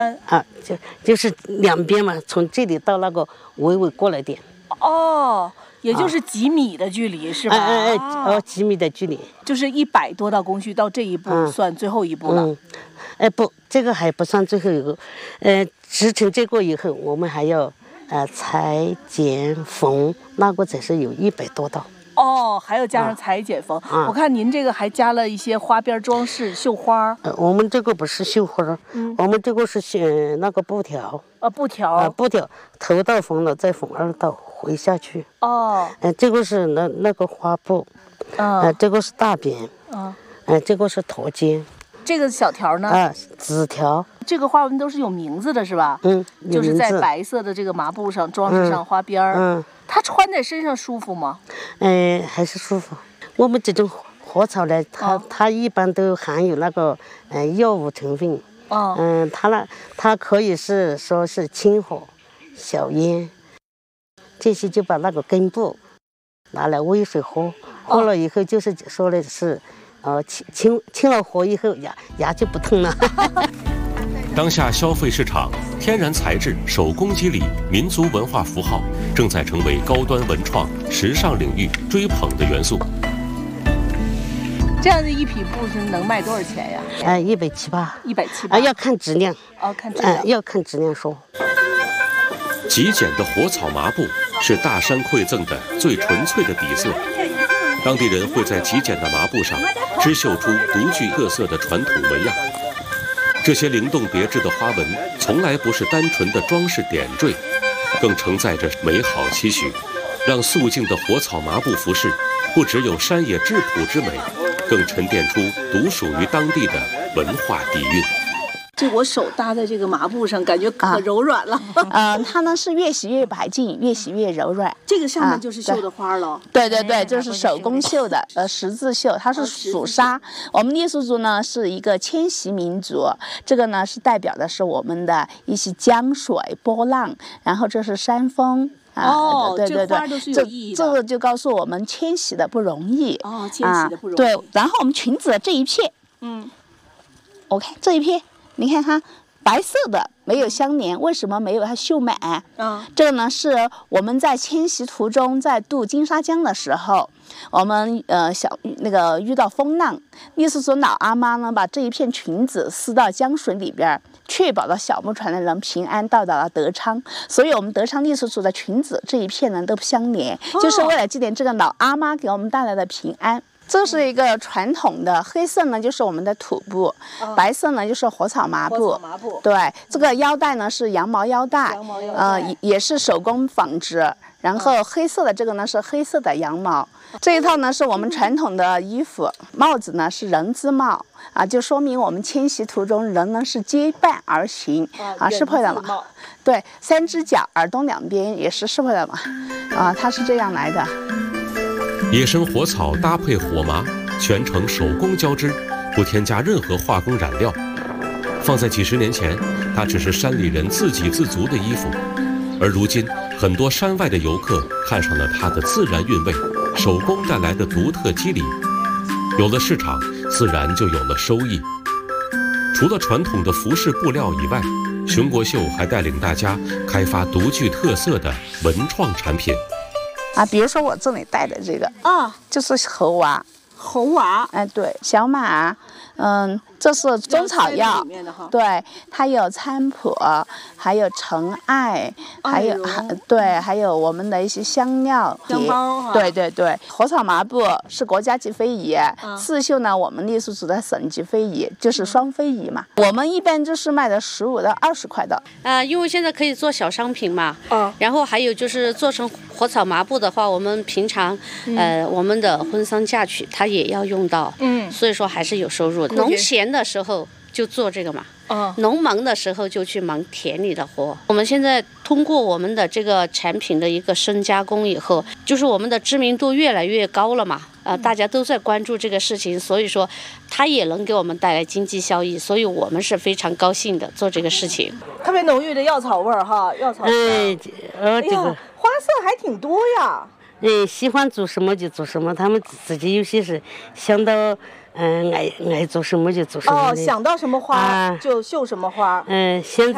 就是两边嘛，从这里到那个尾过来点。 哦，也就是几米的距离是吧？ 几米的距离， 就是100多道工序到这一步算最后一步了。 不，这个还不算最后一个，织成这个以后，我们还要裁剪缝，那个才是有100多道。 哦，还要加上裁剪缝。我看您这个还加了一些花边装饰、绣花。 我们这个不是绣花，我们这个是选那个布条。布条头道缝了，再缝2道回下去。这个是那个花布。这个是大边。这个是驼肩。 这个小条呢？ 纸条。 这个花纹都是有名字的，是吧？就是在白色的这个麻布上装饰上花边儿。它穿在身上舒服吗？ 还是舒服。我们这种禾草呢，它一般都含有那个药物成分。它可以说是清火、小烟，这些就把那个根部拿来煨水喝，喝了以后就是说的是，清了火以后牙就不痛了。 当下消费市场，天然材质、手工肌理、民族文化符号正在成为高端文创、时尚领域追捧的元素。 这样的一匹布是能卖多少钱呀 ？170。 170。 要看质量。 看质量。 要看质量说。 极简的禾草麻布是大山馈赠的最纯粹的底色。当地人会在极简的麻布上织绣出独具特色的传统纹样。这些灵动别致的花纹从来不是单纯的装饰点缀，更承载着美好期许，让素净的禾草麻布服饰不只有山野质朴之美，更沉淀出独属于当地的文化底蕴。 这我手搭在这个麻布上，感觉可柔软了。 它呢是越洗越白净，越洗越柔软。 这个上面就是绣的花了。 对，这是手工绣的，十字绣，它是属沙。我们傈僳族呢是一个迁徙民族，这个呢是代表的是我们的一些江水波浪，然后这是山峰。对， 这花都是有意义的。 这个就告诉我们迁徙的不容易。 迁徙的不容易。 对，然后我们裙子的这一片，我看这一片。你看它白色的没有相连，为什么没有它绣满？这个呢是我们在迁徙途中，在渡金沙江的时候，我们遇到风浪，傈僳族老阿妈呢把这一片裙子撕到江水里边，确保了小木船的人平安到达了德昌。所以我们德昌傈僳族的裙子这一片呢都不相连，就是为了纪念这个老阿妈给我们带来的平安。这是一个传统的，黑色呢就是我们的土布，白色呢就是禾草麻布。对，这个腰带呢是羊毛腰带，也是手工纺织。然后黑色的这个呢是黑色的羊毛。这一套呢是我们传统的衣服，帽子呢是人字帽就说明我们迁徙途中人呢是结伴而行是配的嘛。对，3只脚耳朵两边也是适配的嘛。它是这样来的。 野生禾草搭配火麻，全程手工交织，不添加任何化工染料。放在几十年前，它只是山里人自给自足的衣服，而如今，很多山外的游客看上了它的自然韵味，手工带来的独特肌理。有了市场，自然就有了收益。除了传统的服饰布料以外，熊国秀还带领大家开发独具特色的文创产品。 比如说我这里戴的这个就是猴娃。 猴娃， 对，小马，这是中草药，对，它有菖蒲，还有陈艾，还有还有我们的一些香料， 香包， 对，禾草麻布是国家级非遗，刺绣呢我们傈僳族的省级非遗，就是双非遗嘛。我们一般就是卖的15到20块的。 因为现在可以做小商品嘛，然后还有就是做成禾草麻布的话，我们平常我们的婚丧嫁娶它也要用到，所以说还是有收入的。农闲的时候就做这个嘛，农忙的时候就去忙田里的活。我们现在通过我们的这个产品的一个深加工以后，就是我们的知名度越来越高了嘛，大家都在关注这个事情，所以说它也能给我们带来经济效益，所以我们是非常高兴的做这个事情。 特别浓郁的药草味儿哈，药草味。这个花色还挺多呀。 喜欢做什么就做什么，他们自己有些是想到爱做什么就做什么。 想到什么花就绣什么花。 现在